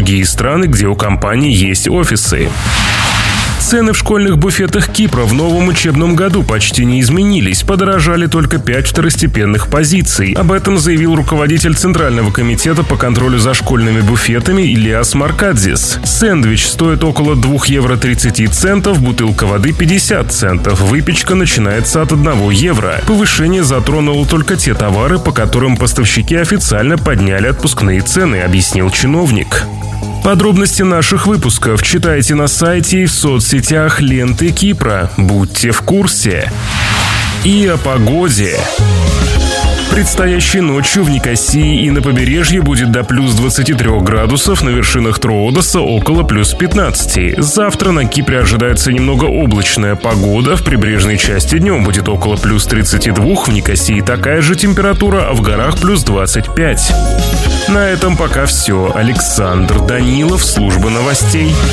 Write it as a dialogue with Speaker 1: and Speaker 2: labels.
Speaker 1: другие страны, где у компании есть офисы. Цены в школьных буфетах Кипра в новом учебном году почти не изменились, подорожали только 5 второстепенных позиций. Об этом заявил руководитель Центрального комитета по контролю за школьными буфетами Ilias Markadzis. Сэндвич стоит около 2 евро 30 центов, бутылка воды 50 центов, выпечка начинается от 1 евро. Повышение затронуло только те товары, по которым поставщики официально подняли отпускные цены, объяснил чиновник. Подробности наших выпусков читайте на сайте и в соцсетях ленты Кипра. Будьте в курсе. И о погоде. Предстоящей ночью в Никосии и на побережье будет до плюс 23 градусов, на вершинах Троодоса около плюс 15. Завтра на Кипре ожидается немного облачная погода, в прибрежной части днем будет около плюс 32, в Никосии такая же температура, а в горах плюс 25. На этом пока все. Александр Данилов, служба новостей.